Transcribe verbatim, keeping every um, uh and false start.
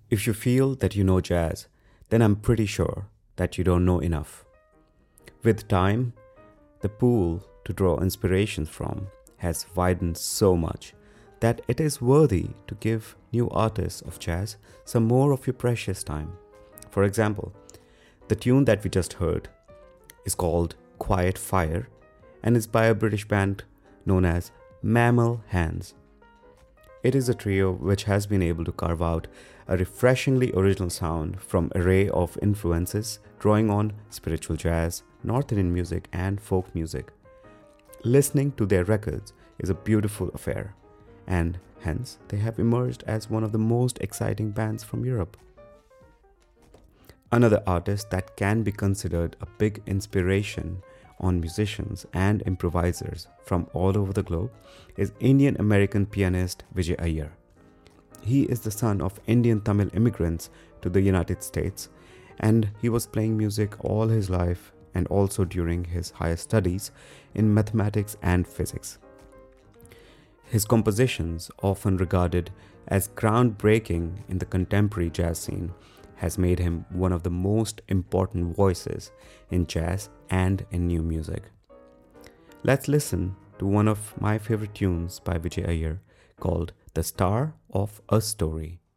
If you feel that you know jazz, then I'm pretty sure that you don't know enough. With time, the pool to draw inspiration from has widened so much that it is worthy to give new artists of jazz some more of your precious time. For example, the tune that we just heard is called Quiet Fire and is by a British band known as Mammal Hands. It is a trio which has been able to carve out a refreshingly original sound from an array of influences drawing on spiritual jazz, North Indian music and folk music. Listening to their records is a beautiful affair, and hence they have emerged as one of the most exciting bands from Europe. Another artist that can be considered a big inspiration on musicians and improvisers from all over the globe is Indian-American pianist Vijay Iyer. He is the son of Indian Tamil immigrants to the United States, and he was playing music all his life and also during his higher studies in mathematics and physics. His compositions, often regarded as groundbreaking in the contemporary jazz scene, has made him one of the most important voices in jazz and in new music. Let's listen to one of my favorite tunes by Vijay Iyer called The Star of a Story.